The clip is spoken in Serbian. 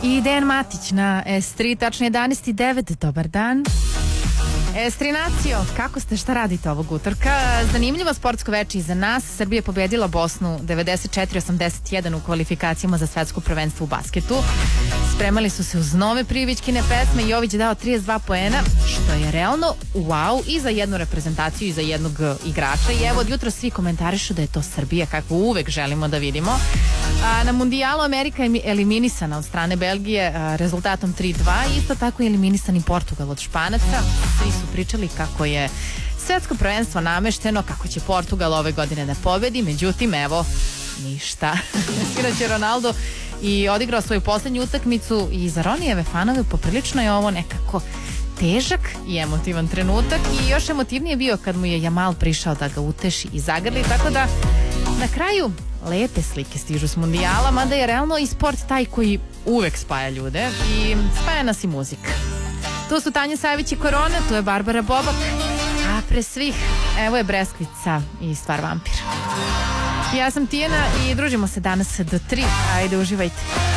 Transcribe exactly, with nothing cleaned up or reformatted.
I Dejan Matić na S tri, tačno jedanaest i devet, dobar dan. S tri Nacio, kako ste, šta radite ovog utorka? Zanimljivo sportsko veče iza nas. Srbija je pobedila Bosnu devedeset četiri osamdeset jedan u kvalifikacijama za svetsko prvenstvo u basketu. Spremali su se uz nove privićkine pesme. Jović je dao trideset dva poena, što je realno wow i za jednu reprezentaciju i za jednog igrača. I evo, od jutra svi komentarišu da je to Srbija, kako uvek želimo da vidimo. A, na mundijalu Amerika je eliminisana od strane Belgije a, rezultatom tri dva. Isto tako je eliminisan i Portugal od Španaca. Svi su pričali kako je svetsko prvenstvo namešteno, kako će Portugal ove godine da pobedi, međutim, evo, ništa. Sinoć je Ronaldo i odigrao svoju poslednju utakmicu i za Ronijeve fanove poprilično je ovo nekako težak i emotivan trenutak i još emotivnije bio kad mu je Jamal prišao da ga uteši i zagrli, tako da na kraju lepe slike stižu s mundijala, mada je realno i sport taj koji uvek spaja ljude i spaja nas i muzika. Tu su Tanja Savić i Korona, tu je Barbara Bobak, a pre svih, evo je Breskvica i Stvar vampir. Ja sam Tijana i družimo se danas do tri, ajde uživajte.